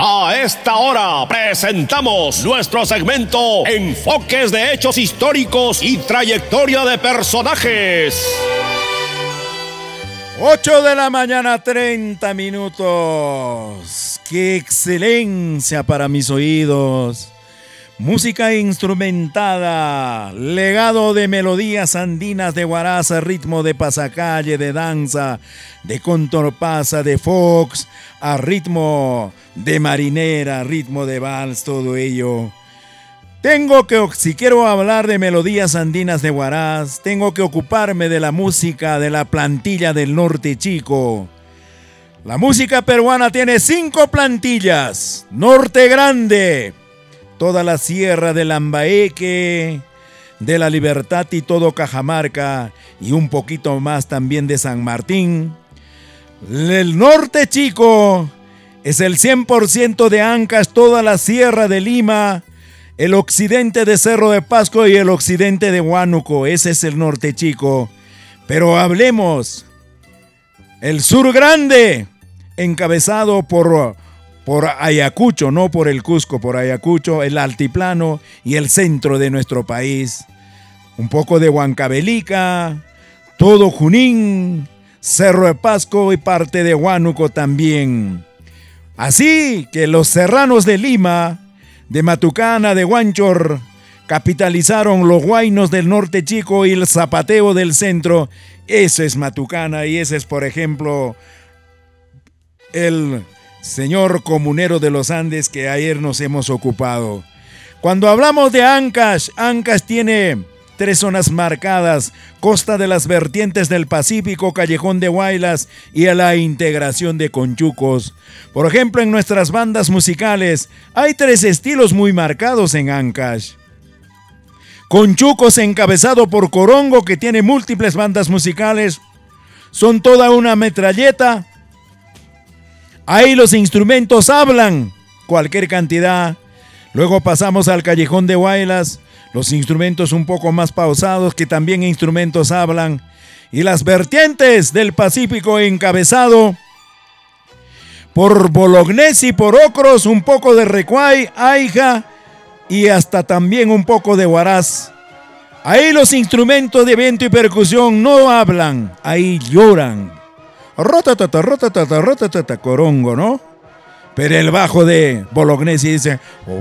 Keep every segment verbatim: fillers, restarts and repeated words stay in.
A esta hora presentamos nuestro segmento Enfoques de Hechos Históricos y Trayectoria de Personajes. ocho de la mañana, treinta minutos. ¡Qué excelencia para mis oídos! Música instrumentada, legado de melodías andinas de guaraza, ritmo de pasacalle, de danza, de contorpasa, de fox, a ritmo de marinera, ritmo de vals, todo ello. Tengo que, si quiero hablar de melodías andinas de Huaraz, tengo que ocuparme de la música de la plantilla del Norte Chico. La música peruana tiene cinco plantillas. Norte Grande, toda la sierra del Lambaeque, de la Libertad y todo Cajamarca, y un poquito más también de San Martín. El Norte Chico es el cien por ciento de Ancash, toda la sierra de Lima, el occidente de Cerro de Pasco y el occidente de Huánuco. Ese es el Norte Chico. Pero hablemos el Sur Grande, encabezado por, por Ayacucho, no por el Cusco, por Ayacucho, el altiplano y el centro de nuestro país. Un poco de Huancavelica, todo Junín, Cerro de Pasco y parte de Huánuco también. Así que los serranos de Lima, de Matucana, de Huanchor, capitalizaron los huaynos del Norte Chico y el zapateo del centro. Eso es Matucana y ese es, por ejemplo, el señor comunero de los Andes que ayer nos hemos ocupado. Cuando hablamos de Ancash, Ancash tiene tres zonas marcadas: costa de las vertientes del Pacífico, Callejón de Huaylas y a la integración de Conchucos. Por ejemplo, en nuestras bandas musicales hay tres estilos muy marcados en Ancash. Conchucos, encabezado por Corongo, que tiene múltiples bandas musicales, son toda una metralleta. Ahí los instrumentos hablan cualquier cantidad. Luego pasamos al Callejón de Huaylas, los instrumentos un poco más pausados, que también instrumentos hablan. Y las vertientes del Pacífico, encabezado por Bolognesi, por Ocros, un poco de Recuay, Aija y hasta también un poco de Huaraz. Ahí los instrumentos de viento y percusión no hablan, ahí lloran. Rotatata, rotatata, rotatata, Corongo, ¿no? Pero el bajo de Bolognesi dice...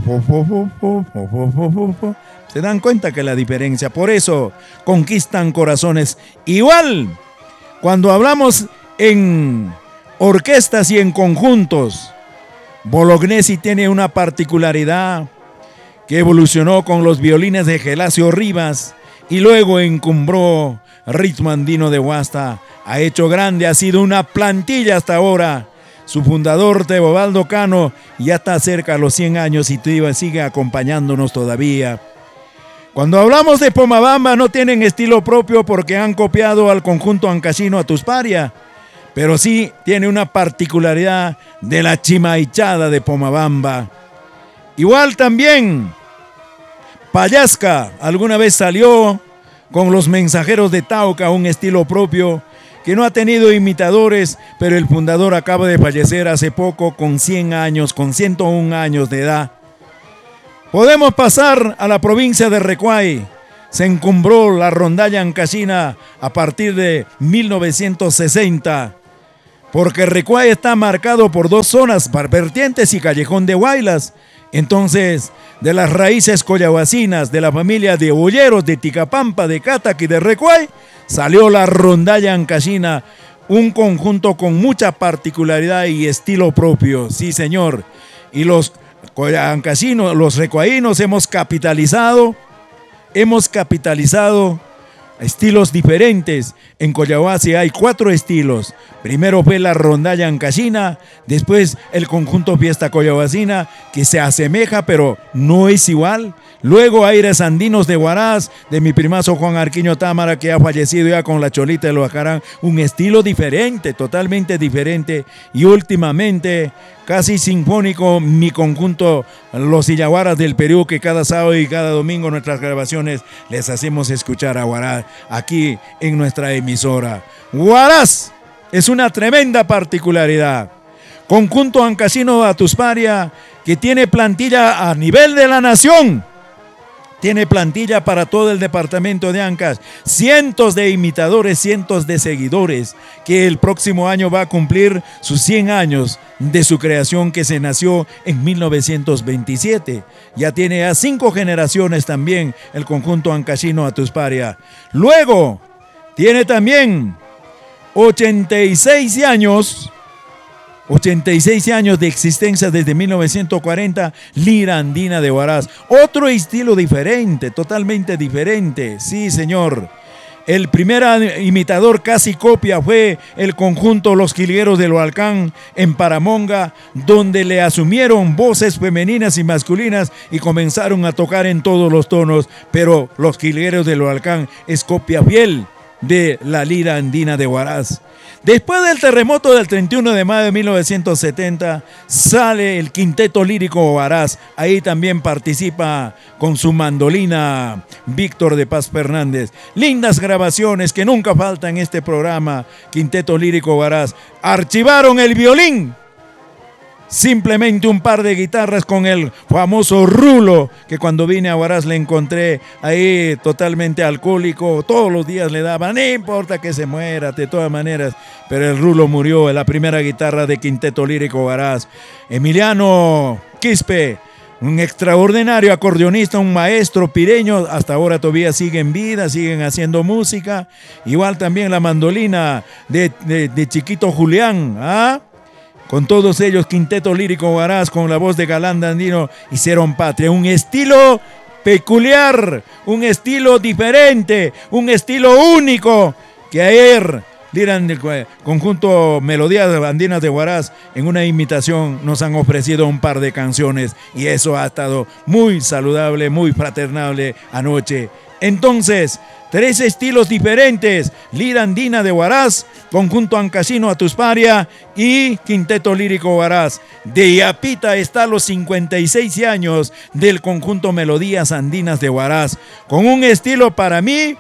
¿Se dan cuenta que la diferencia? Por eso conquistan corazones. Igual, cuando hablamos en orquestas y en conjuntos, Bolognesi tiene una particularidad que evolucionó con los violines de Gelasio Rivas y luego encumbró ritmo andino de Huasta. Ha hecho grande, ha sido una plantilla hasta ahora. Su fundador, Teobaldo Cano, ya está cerca a los cien años y sigue acompañándonos todavía. Cuando hablamos de Pomabamba, no tienen estilo propio porque han copiado al conjunto ancashino Atusparia, pero sí tiene una particularidad de la chimaichada de Pomabamba. Igual también Payasca alguna vez salió con los Mensajeros de Tauca, un estilo propio que no ha tenido imitadores, pero el fundador acaba de fallecer hace poco con cien años, con ciento un años de edad. Podemos pasar a la provincia de Recuay. Se encumbró la rondalla ancashina a partir de mil novecientos sesenta, porque Recuay está marcado por dos zonas, vertientes y Callejón de Huaylas. Entonces, de las raíces coyahuasinas de la familia de Olleros, de Ticapampa, de Catac y de Recuay, salió la rondalla ancashina, un conjunto con mucha particularidad y estilo propio. Sí, señor. Y los ancashinos, los recuayinos hemos capitalizado, hemos capitalizado estilos diferentes. En Coyahuasi hay cuatro estilos. Primero fue la rondalla ancashina, después el conjunto fiesta coyahuasina, que se asemeja pero no es igual. Luego aires andinos de Huaraz, de mi primazo Juan Arquiño Támara, que ha fallecido ya con la Cholita de Loacarán, un estilo diferente, totalmente diferente. Y últimamente, casi sinfónico, mi conjunto Los Illaguaras del Perú, que cada sábado y cada domingo nuestras grabaciones les hacemos escuchar a Huaraz aquí en nuestra emisora. Huaraz es una tremenda particularidad. Conjunto Ancashino Atusparia, que tiene plantilla a nivel de la nación. Tiene plantilla para todo el departamento de Ancash, cientos de imitadores, cientos de seguidores, que el próximo año va a cumplir sus cien años de su creación, que se nació en mil novecientos veintisiete. Ya tiene a cinco generaciones también el conjunto Ancashino Atusparia. Luego, tiene también ochenta y seis años... ochenta y seis años de existencia desde mil novecientos cuarenta, Lira Andina de Huaraz. Otro estilo diferente, totalmente diferente. Sí, señor. El primer imitador casi copia fue el conjunto Los Quilgueros del Hualcán en Paramonga, donde le asumieron voces femeninas y masculinas y comenzaron a tocar en todos los tonos. Pero Los Quilgueros del Hualcán es copia fiel de la Lira Andina de Huaraz. Después del terremoto del treinta y uno de mayo de mil novecientos setenta, sale el Quinteto Lírico Huaraz. Ahí también participa con su mandolina Víctor de Paz Fernández. Lindas grabaciones que nunca faltan en este programa, Quinteto Lírico Huaraz. Archivaron el violín. Simplemente un par de guitarras con el famoso Rulo, que cuando vine a Huaraz le encontré ahí totalmente alcohólico. Todos los días le daban, no importa que se muera, de todas maneras. Pero el Rulo murió en la primera guitarra de Quinteto Lírico Huaraz. Emiliano Quispe, un extraordinario acordeonista, un maestro pireño, hasta ahora todavía sigue en vida, siguen haciendo música. Igual también la mandolina de, de, de Chiquito Julián, ¿ah? Con todos ellos, Quinteto Lírico Huaraz, con la voz de Galán Andino, hicieron patria. Un estilo peculiar, un estilo diferente, un estilo único, que ayer, dirán, el conjunto Melodías Andinas de Huaraz, en una imitación nos han ofrecido un par de canciones, y eso ha estado muy saludable, muy fraternable anoche. Entonces, tres estilos diferentes: Lira Andina de Huaraz, conjunto Ancashino Atusparia y Quinteto Lírico Huaraz. De Yapita está los cincuenta y seis años del conjunto Melodías Andinas de Huaraz, con un estilo para mí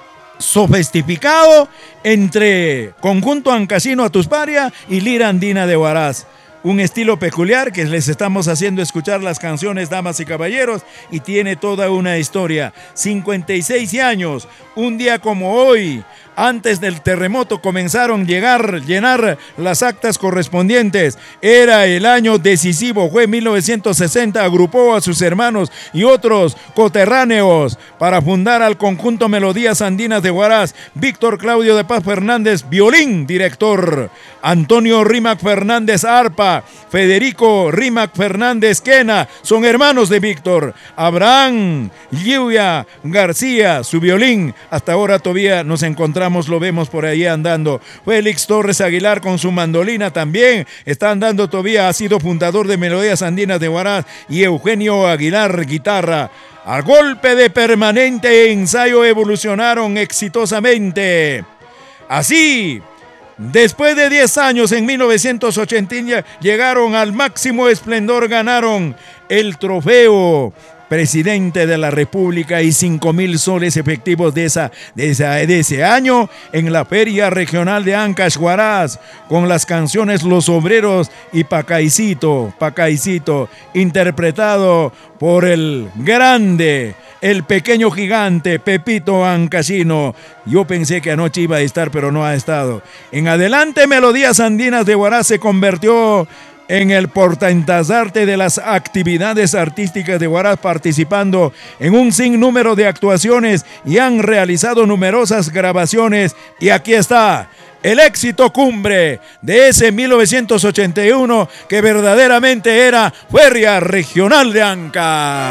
sofistificado entre conjunto Ancashino Atusparia y Lira Andina de Huaraz. Un estilo peculiar que les estamos haciendo escuchar las canciones, damas y caballeros, y tiene toda una historia. cincuenta y seis años, un día como hoy, antes del terremoto, comenzaron a llegar, llenar las actas correspondientes. Era el año decisivo, fue mil novecientos sesenta, agrupó a sus hermanos y otros coterráneos para fundar al conjunto Melodías Andinas de Huaraz. Víctor Claudio de Paz Fernández, violín, director. Antonio Rímac Fernández, arpa. Federico Rímac Fernández, quena, son hermanos de Víctor. Abraham Lluvia García, su violín. Hasta ahora todavía nos encontramos, lo vemos por ahí andando. Félix Torres Aguilar con su mandolina también está andando todavía, ha sido fundador de Melodías Andinas de Huaraz. Y Eugenio Aguilar, guitarra. A golpe de permanente ensayo evolucionaron exitosamente. Así, después de diez años, en mil novecientos ochenta, llegaron al máximo esplendor, ganaron el trofeo Presidente de la República y cinco mil soles efectivos de, esa, de, esa, de ese año en la Feria Regional de Ancash Huaraz, con las canciones Los Obreros y Pacaicito, Pacaicito, interpretado por el grande, el pequeño gigante Pepito Ancashino. Yo pensé que anoche iba a estar, pero no ha estado. En adelante, Melodías Andinas de Huaraz se convirtió en el portaestandarte de las actividades artísticas de Huaraz, participando en un sinnúmero de actuaciones y han realizado numerosas grabaciones. Y aquí está el éxito cumbre de ese mil novecientos ochenta y uno, que verdaderamente era Feria Regional de Ancash.